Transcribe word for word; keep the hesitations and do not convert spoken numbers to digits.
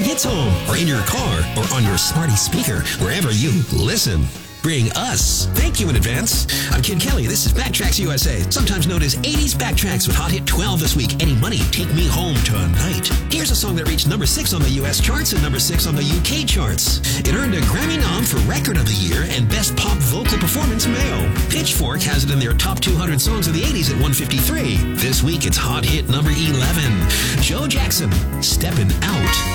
Hits home, or in your car, or on your smarty speaker, wherever you listen. Bring us. Thank you in advance. I'm Kid Kelly. This is Backtracks U S A, sometimes known as eighties Backtracks with Hot Hit twelve this week. Any Money, Take Me Home Tonight. Here's a song that reached number six on the U S charts and number six on the U K charts. It earned a Grammy nom for Record of the Year and Best Pop Vocal Performance Male. Pitchfork has it in their top two hundred songs of the eighties at one fifty-three. This week it's Hot Hit number eleven. Joe Jackson, Steppin' Out.